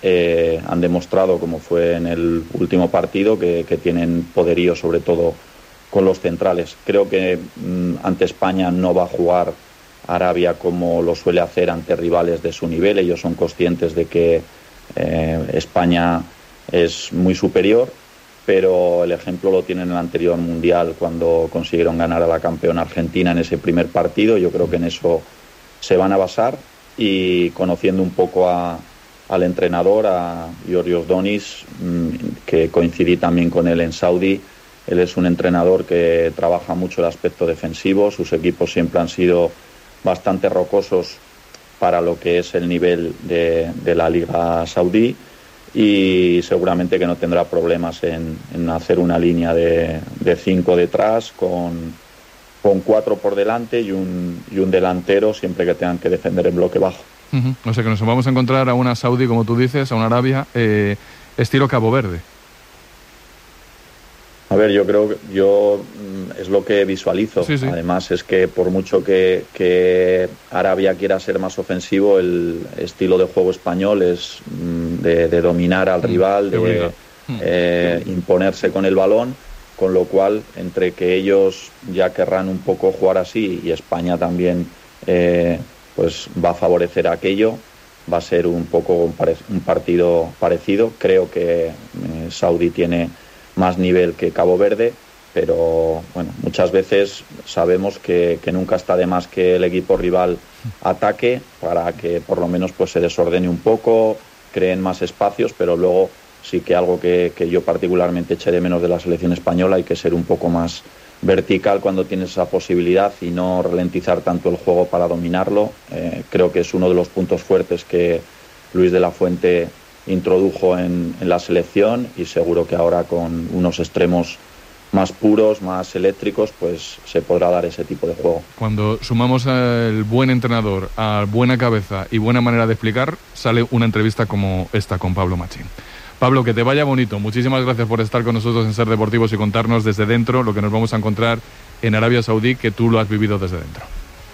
han demostrado, como fue en el último partido, que tienen poderío sobre todo con los centrales. Creo que ante España no va a jugar Arabia como lo suele hacer ante rivales de su nivel. Ellos son conscientes de que España es muy superior, pero el ejemplo lo tienen en el anterior Mundial, cuando consiguieron ganar a la campeona Argentina en ese primer partido. Yo creo que en eso se van a basar, y conociendo un poco al entrenador, a Giorgos Donis, que coincidí también con él en Saudi. Él es un entrenador que trabaja mucho el aspecto defensivo. Sus equipos siempre han sido bastante rocosos para lo que es el nivel de la Liga Saudí, y seguramente que no tendrá problemas en hacer una línea de 5 detrás con 4 por delante y un delantero siempre que tengan que defender en bloque bajo. O sea que nos vamos a encontrar a una Saudí, como tú dices, a una Arabia estilo Cabo Verde. A ver, yo es lo que visualizo. Sí. Además es que por mucho que Arabia quiera ser más ofensivo, el estilo de juego español es de dominar al rival, de imponerse con el balón, con lo cual entre que ellos ya querrán un poco jugar así y España también pues va a favorecer aquello, va a ser un poco un partido parecido. Creo que Saudi tiene más nivel que Cabo Verde, pero bueno, muchas veces sabemos que nunca está de más que el equipo rival ataque para que por lo menos pues se desordene un poco, creen más espacios, pero luego sí que algo que yo particularmente eché de menos de la selección española, hay que ser un poco más vertical cuando tienes esa posibilidad y no ralentizar tanto el juego para dominarlo. Creo que es uno de los puntos fuertes que Luis de la Fuente introdujo en la selección, y seguro que ahora con unos extremos más puros, más eléctricos, pues se podrá dar ese tipo de juego. Cuando sumamos al buen entrenador, a buena cabeza y buena manera de explicar, sale una entrevista como esta con Pablo Machín. Pablo, que te vaya bonito. Muchísimas gracias por estar con nosotros en Ser Deportivos y contarnos desde dentro lo que nos vamos a encontrar en Arabia Saudí, que tú lo has vivido desde dentro.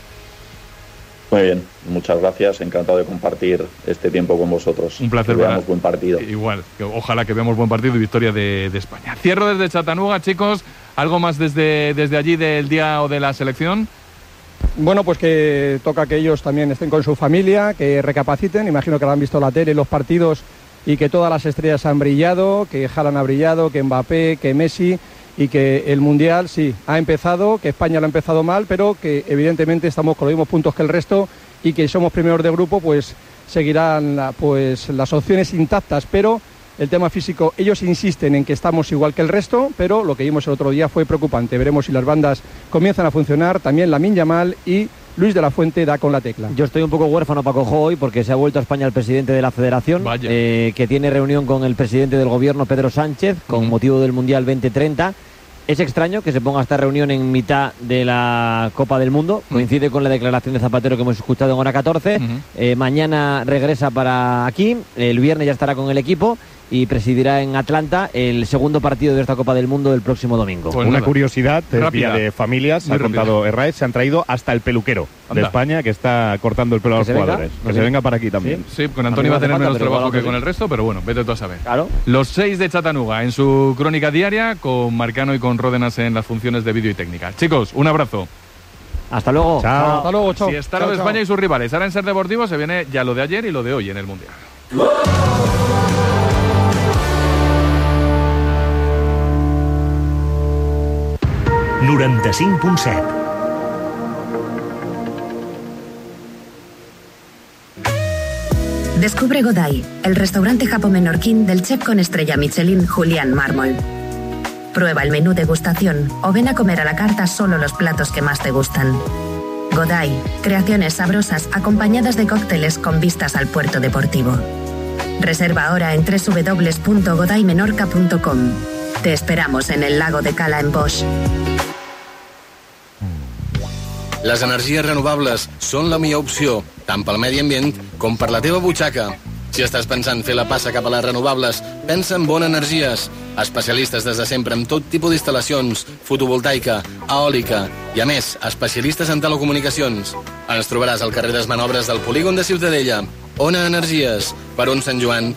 Muy bien, muchas gracias, encantado de compartir este tiempo con vosotros. Un placer. Que veamos buen partido. Igual, ojalá que veamos buen partido y victoria de España. Cierro desde Chattanooga, chicos. ¿Algo más desde allí del día o de la selección? Bueno, pues que toca que ellos también estén con su familia, que recapaciten. Imagino que han visto la tele, los partidos, y que todas las estrellas han brillado, que Haaland ha brillado, que Mbappé, que Messi, y que el Mundial sí ha empezado, que España lo ha empezado mal, pero que evidentemente estamos con los mismos puntos que el resto, y que somos primeros de grupo, pues seguirán las opciones intactas, pero el tema físico, ellos insisten en que estamos igual que el resto, pero lo que vimos el otro día fue preocupante. Veremos si las bandas comienzan a funcionar, también Lamine Yamal, y Luis de la Fuente da con la tecla. Yo estoy un poco huérfano, Paco Jo, hoy, porque se ha vuelto a España el presidente de la Federación, que tiene reunión con el presidente del Gobierno, Pedro Sánchez, con motivo del Mundial 2030. Es extraño que se ponga esta reunión en mitad de la Copa del Mundo. Coincide con la declaración de Zapatero que hemos escuchado en hora 14. Mañana regresa para aquí. El viernes ya estará con el equipo y presidirá en Atlanta el segundo partido de esta Copa del Mundo del próximo domingo. Pues una curiosidad, vía de familias, ha contado Herráez, se han traído hasta el peluquero de España, que está cortando el pelo a los jugadores. Que se venga para aquí también. Sí, con Antonio va a tener menos trabajo que con el resto, pero bueno, vete tú a saber. Claro. Los 6 de Chattanooga en su crónica diaria, con Marcano y con Ródenas en las funciones de vídeo y técnica. Chicos, un abrazo. Hasta luego. Chao. Hasta luego, chao. Si está lo de España y sus rivales, ahora en Ser Deportivo se viene ya lo de ayer y lo de hoy en el Mundial. 95.7. Descubre Godai, el restaurante japo-menorquín del chef con estrella Michelin Julián Mármol. Prueba el menú degustación o ven a comer a la carta solo los platos que más te gustan. Godai, creaciones sabrosas acompañadas de cócteles con vistas al puerto deportivo. Reserva ahora en www.godaimenorca.com. Te esperamos en el lago de Cala en Bosch. Les energies renovables són la millor opció, tant pel medi ambient com per la teva butxaca. Si estàs pensant fer la passa cap a les renovables, pensa en Bona Energies. Especialistes des de sempre en tot tipus d'instal·lacions, fotovoltaica, eòlica i, a més, especialistes en telecomunicacions. Ens trobaràs al carrer des Manobres del polígon de Ciutadella. Ona Energies, per on Sant Joan